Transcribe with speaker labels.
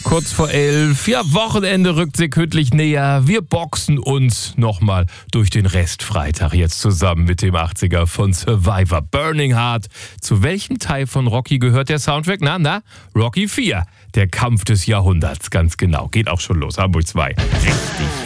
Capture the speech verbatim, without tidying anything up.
Speaker 1: Kurz vor elf, ja, Wochenende rückt sekündlich näher. Wir boxen uns nochmal durch den Restfreitag jetzt zusammen mit dem achtziger von Survivor. Burning Heart. Zu welchem Teil von Rocky gehört der Soundtrack? Na, na, Rocky vier. Der Kampf des Jahrhunderts, ganz genau. Geht auch schon los. Hamburg zwei. Richtig